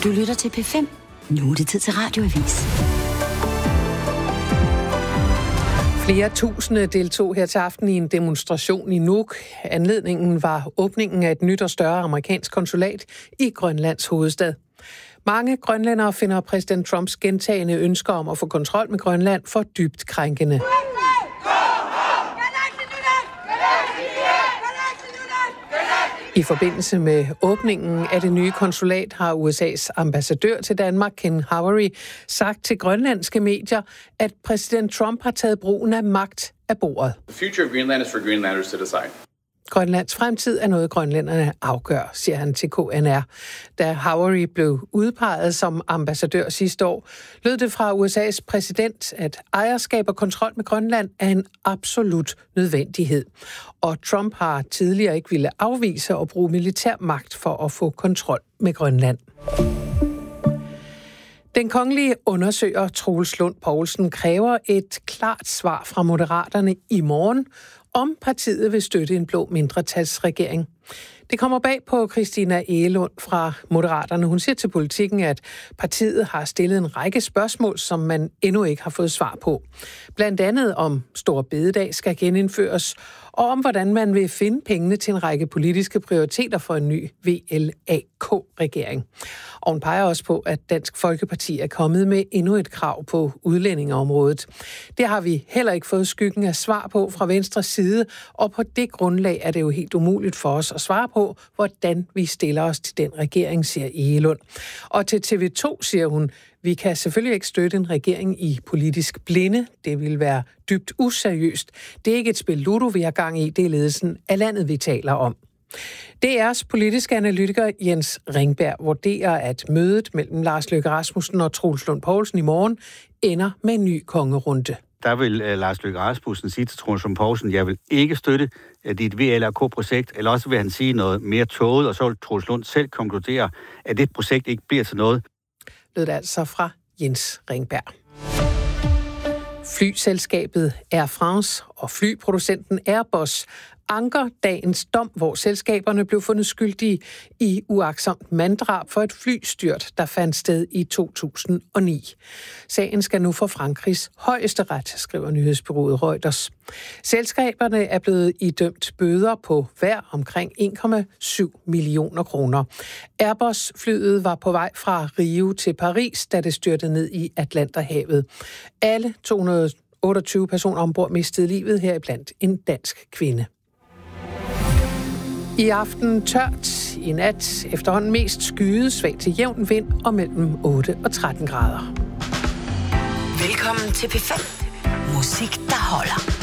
Du lytter til P5. Nu er det tid til Radioavis. Flere tusinde deltog her til aften i en demonstration i Nuuk. Anledningen var åbningen af et nyt og større amerikansk konsulat i Grønlands hovedstad. Mange grønlændere finder præsident Trumps gentagne ønsker om at få kontrol med Grønland for dybt krænkende. I forbindelse med åbningen af det nye konsulat har USA's ambassadør til Danmark, Ken Howery, sagt til grønlandske medier, at præsident Trump har taget brugen af magt af bordet. The future of Greenland is for Greenlanders to decide. Grønlands fremtid er noget, grønlænderne afgør, siger han til KNR. Da Howery blev udpeget som ambassadør sidste år, lød det fra USA's præsident, at ejerskab og kontrol med Grønland er en absolut nødvendighed. Og Trump har tidligere ikke ville afvise at bruge militær magt for at få kontrol med Grønland. Den kongelige undersøger Troels Lund Poulsen kræver et klart svar fra Moderaterne i morgen, om partiet vil støtte en blå mindretalsregering. Det kommer bag på Christina Egelund fra Moderaterne. Hun siger til Politikken, at partiet har stillet en række spørgsmål, som man endnu ikke har fået svar på. Blandt andet om Store Bededag skal genindføres, og om hvordan man vil finde pengene til en række politiske prioriteter for en ny VLAK-regering. Og hun peger også på, at Dansk Folkeparti er kommet med endnu et krav på udlændingeområdet. Det har vi heller ikke fået skyggen af svar på fra Venstres side, og på det grundlag er det jo helt umuligt for os at svare på, hvordan vi stiller os til den regering, siger Egelund. Og til TV2 siger hun, vi kan selvfølgelig ikke støtte en regering i politisk blinde. Det vil være dybt useriøst. Det er ikke et spil Ludo, vi har gang i. Det er ledelsen af landet, vi taler om. DR's politiske analytiker Jens Ringberg vurderer, at mødet mellem Lars Løkke Rasmussen og Troels Lund Poulsen i morgen ender med en ny kongerunde. Der vil Lars Løkke Rasmussen sige til Troels Lund Poulsen, jeg vil ikke støtte dit VLAK-projekt, eller også vil han sige noget mere tåget, og så vil Troels Lund selv konkludere, at det projekt ikke bliver til noget. Lød det altså fra Jens Ringberg. Flyselskabet Air France og flyproducenten Airbus anker dagens dom, hvor selskaberne blev fundet skyldige i uagtsomt manddrab for et flystyrt, der fandt sted i 2009. Sagen skal nu for Frankrigs højesteret, skriver nyhedsbureauet Reuters. Selskaberne er blevet idømt bøder på hver omkring 1,7 millioner kroner. Airbus-flyet var på vej fra Rio til Paris, da det styrtede ned i Atlanterhavet. Alle 228 personer ombord mistede livet, heriblandt en dansk kvinde. I aften tørt, i nat efterhånden mest skyet, svag til jævn vind og mellem 8 og 13 grader. Velkommen til P5. Musik, der holder.